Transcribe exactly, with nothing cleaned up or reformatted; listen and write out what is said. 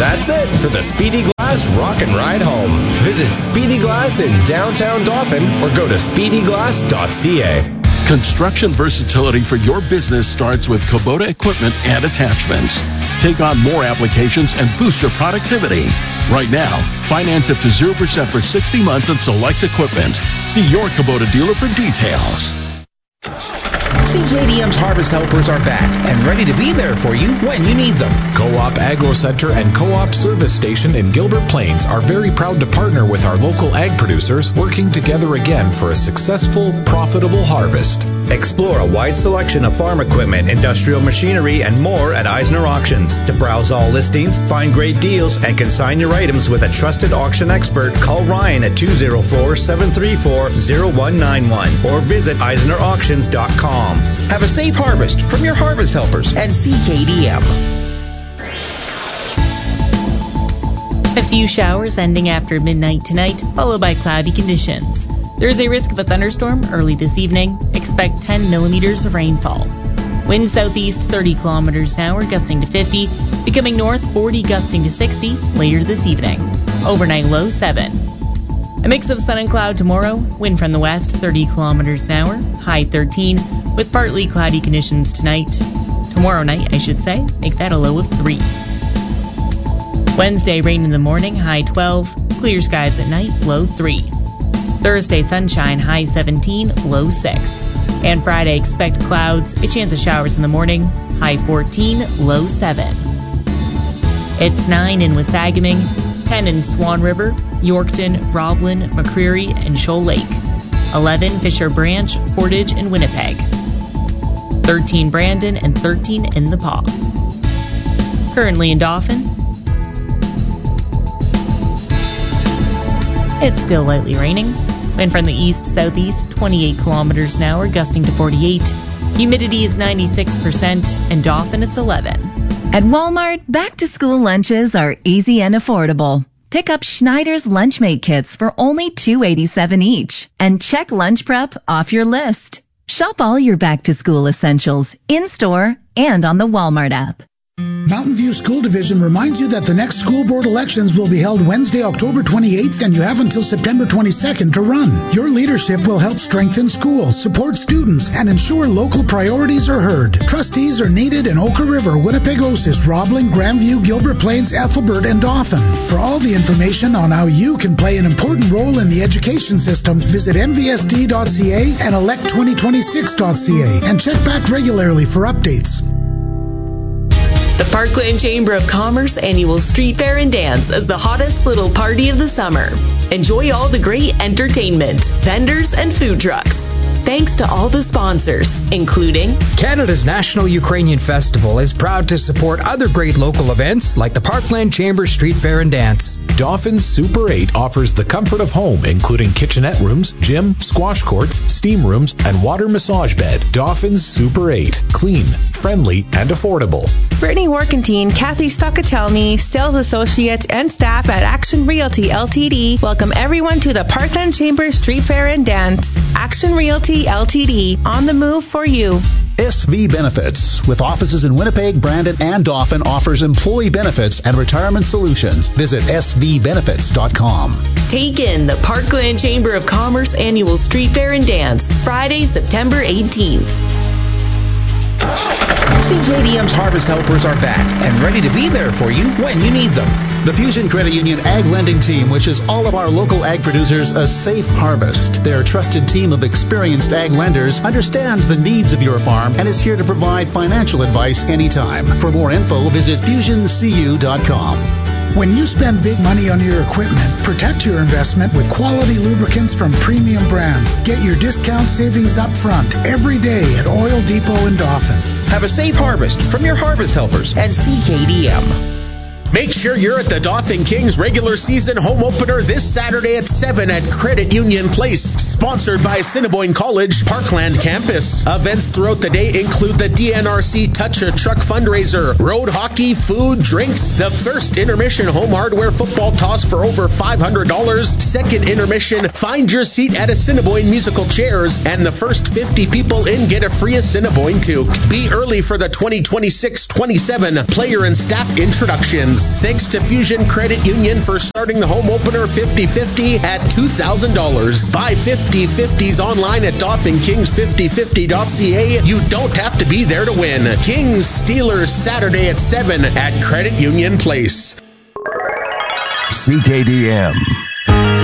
That's it for the Speedy Glass Rock and Ride Home. Visit Speedy Glass in downtown Dauphin or go to speedy glass dot c a. Construction versatility for your business starts with Kubota equipment and attachments. Take on more applications and boost your productivity. Right now, finance up to zero percent for sixty months on select equipment. See your Kubota dealer for details. C K D M's Harvest Helpers are back and ready to be there for you when you need them. Co-op Agro Center and Co-op Service Station in Gilbert Plains are very proud to partner with our local ag producers, working together again for a successful, profitable harvest. Explore a wide selection of farm equipment, industrial machinery, and more at Eisner Auctions. To browse all listings, find great deals, and consign your items with a trusted auction expert, call Ryan at two oh four, seven three four, oh one nine one or visit eisner auctions dot com. Have a safe harvest from your Harvest Helpers and C K D M. A few showers ending after midnight tonight, followed by cloudy conditions. There is a risk of a thunderstorm early this evening. Expect ten millimeters of rainfall. Wind southeast thirty kilometers an hour, gusting to fifty. Becoming north forty, gusting to sixty later this evening. Overnight low seven. A mix of sun and cloud tomorrow. Wind from the west thirty kilometers an hour, high thirteen, with partly cloudy conditions tonight. Tomorrow night, I should say, make that a low of three. Wednesday, rain in the morning, high twelve. Clear skies at night, low three. Thursday, sunshine, high seventeen, low six. And Friday, expect clouds, a chance of showers in the morning, high fourteen, low seven. It's nine in Wasagaming, ten in Swan River, Yorkton, Roblin, McCreary, and Shoal Lake. eleven Fisher Branch, Portage, and Winnipeg. thirteen Brandon, and thirteen in the Paw. Currently in Dauphin, it's still lightly raining. Wind from the east-southeast, twenty-eight kilometers an hour, gusting to forty-eight. Humidity is ninety-six percent, and Dauphin it's eleven. At Walmart, back-to-school lunches are easy and affordable. Pick up Schneider's Lunchmate kits for only two dollars and eighty-seven cents each, and check lunch prep off your list. Shop all your back-to-school essentials in-store and on the Walmart app. Mountain View School Division reminds you that the next school board elections will be held Wednesday, October twenty-eighth, and you have until September twenty-second to run. Your leadership will help strengthen schools, support students, and ensure local priorities are heard. Trustees are needed in Oka River, Winnipegosis, Roblin, Grandview, Gilbert Plains, Ethelbert, and Dauphin. For all the information on how you can play an important role in the education system, visit m v s d dot c a and elect twenty twenty-six dot c a, and check back regularly for updates. The Parkland Chamber of Commerce annual Street Fair and Dance is the hottest little party of the summer. Enjoy all the great entertainment, vendors, and food trucks. Thanks to all the sponsors, including Canada's National Ukrainian Festival is proud to support other great local events like the Parkland Chamber Street Fair and Dance. Dauphin's Super eight offers the comfort of home, including kitchenette rooms, gym, squash courts, steam rooms, and water massage bed. Dauphin's Super eight. Clean, friendly, and affordable. Brittany Workentine, Kathy Stockatelny, sales associates, and staff at Action Realty Ltd. welcome everyone to the Parkland Chamber Street Fair and Dance. Action Realty Ltd. on the move for you. S V Benefits, with offices in Winnipeg, Brandon, and Dauphin, offers employee benefits and retirement solutions. Visit s v benefits dot com. Take in the Parkland Chamber of Commerce annual Street Fair and Dance, Friday, September eighteenth. C K D M's Harvest Helpers are back and ready to be there for you when you need them. The Fusion Credit Union Ag Lending Team wishes all of our local ag producers a safe harvest. Their trusted team of experienced ag lenders understands the needs of your farm and is here to provide financial advice anytime. For more info, visit fusion c u dot com. When you spend big money on your equipment, protect your investment with quality lubricants from premium brands. Get your discount savings up front every day at Oil Depot in Dauphin. Have a safe harvest from your Harvest Helpers and C K D M. Make sure you're at the Dauphin Kings regular season home opener this Saturday at seven at Credit Union Place. Sponsored by Assiniboine College, Parkland Campus. Events throughout the day include the D N R C Touch a Truck fundraiser, road hockey, food, drinks, the first intermission home hardware football toss for over five hundred dollars, second intermission, find your seat at Assiniboine musical chairs, and the first fifty people in get a free Assiniboine toque. Be early for the twenty twenty-six twenty-seven player and staff introductions. Kings. Thanks to Fusion Credit Union for starting the home opener fifty fifty at two thousand dollars. Buy fifty fifties online at Dauphin Kings fifty fifty dot c a. You don't have to be there to win. Kings Steelers Saturday at seven at Credit Union Place. C K D M.